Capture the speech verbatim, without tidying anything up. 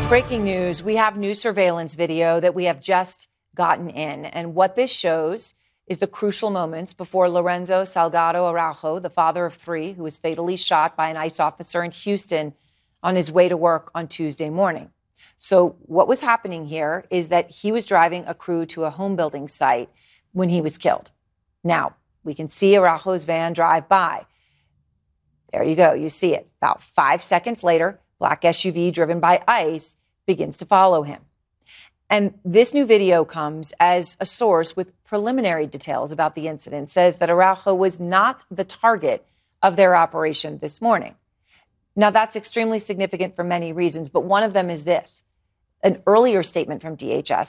Breaking news. We have new surveillance video that we have just gotten in. And what this shows is the crucial moments before Lorenzo Salgado Araujo, the father of three, who was fatally shot by an ICE officer in Houston on his way to work on Tuesday morning. So what was happening here is that he was driving a crew to a home building site when he was killed. Now, we can see Araujo's van drive by. There you go. You see it. About five seconds later, black S U V driven by ICE begins to follow him. And this new video comes as a source with preliminary details about the incident says that Araujo was not the target of their operation this morning. Now, that's extremely significant for many reasons, but one of them is this. An earlier statement from D H S